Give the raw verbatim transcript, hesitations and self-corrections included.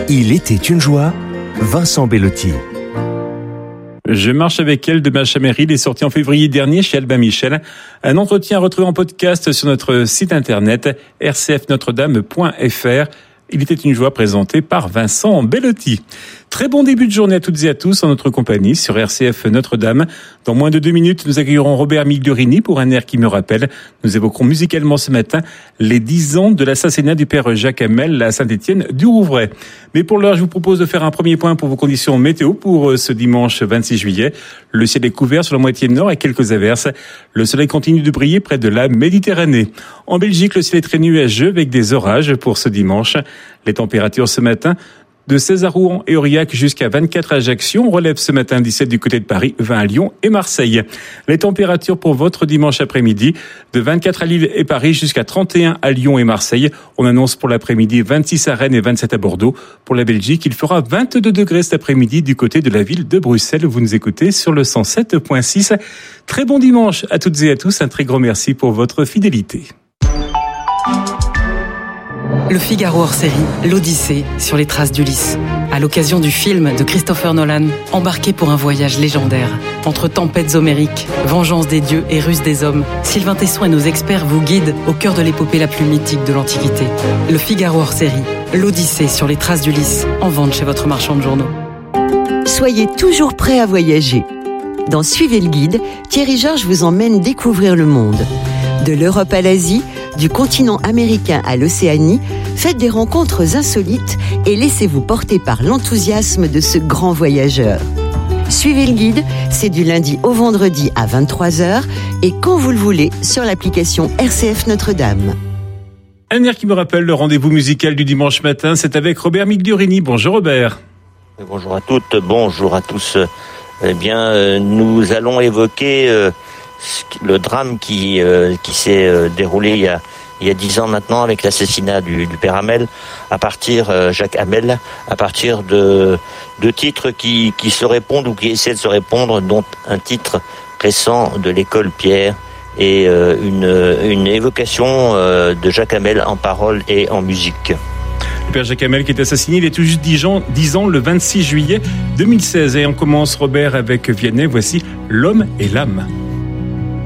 Il était une joie, Vincent Bellotti. Je marche avec elle de Macha Merrill est sorti en février dernier chez Albin Michel. Un entretien à retrouver en podcast sur notre site internet r c f notre dame point f r. Il était une joie présenté par Vincent Bellotti. Très bon début de journée à toutes et à tous en notre compagnie sur R C F Notre-Dame. Dans moins de deux minutes, nous accueillerons Robert Migliorini pour un air qui me rappelle. Nous évoquerons musicalement ce matin les dix ans de l'assassinat du père Jacques Hamel à Saint-Étienne-du-Rouvray. Mais pour l'heure, je vous propose de faire un premier point pour vos conditions météo pour ce dimanche vingt-six juillet. Le ciel est couvert sur la moitié nord et quelques averses. Le soleil continue de briller près de la Méditerranée. En Belgique, le ciel est très nuageux avec des orages pour ce dimanche. Les températures ce matin, de seize à Rouen et Aurillac jusqu'à vingt-quatre à Ajaccio. On relève ce matin dix-sept du côté de Paris, vingt à Lyon et Marseille. Les températures pour votre dimanche après-midi, de vingt-quatre à Lille et Paris jusqu'à trente et un à Lyon et Marseille. On annonce pour l'après-midi vingt-six à Rennes et vingt-sept à Bordeaux. Pour la Belgique, il fera vingt-deux degrés cet après-midi du côté de la ville de Bruxelles. Vous nous écoutez sur le cent sept virgule six. Très bon dimanche à toutes et à tous. Un très grand merci pour votre fidélité. Le Figaro hors série, l'Odyssée sur les traces d'Ulysse. À l'occasion du film de Christopher Nolan, embarqué pour un voyage légendaire. Entre tempêtes homériques, vengeance des dieux et ruse des hommes, Sylvain Tesson et nos experts vous guident au cœur de l'épopée la plus mythique de l'Antiquité. Le Figaro hors série, l'Odyssée sur les traces d'Ulysse, en vente chez votre marchand de journaux. Soyez toujours prêts à voyager. Dans Suivez le guide, Thierry Georges vous emmène découvrir le monde. De l'Europe à l'Asie, du continent américain à l'Océanie, faites des rencontres insolites et laissez-vous porter par l'enthousiasme de ce grand voyageur. Suivez le guide, c'est du lundi au vendredi à vingt-trois heures et quand vous le voulez sur l'application R C F Notre-Dame. Un air qui me rappelle le rendez-vous musical du dimanche matin, c'est avec Robert Migliorini. Bonjour Robert. Bonjour à toutes, bonjour à tous. Eh bien, nous allons évoquer euh, le drame qui euh, qui s'est euh, déroulé il y a il y a dix ans maintenant avec l'assassinat du, du père Hamel, à partir euh, Jacques Hamel, à partir de de titres qui qui se répondent ou qui essaient de se répondre, dont un titre récent de l'école Pierre et euh, une une évocation euh, de Jacques Hamel en paroles et en musique. Le père Jacques Hamel qui est assassiné, il est tout juste dix ans, dix ans le vingt-six juillet deux mille seize. Et on commence, Robert, avec Vianney. Voici L'homme et l'âme.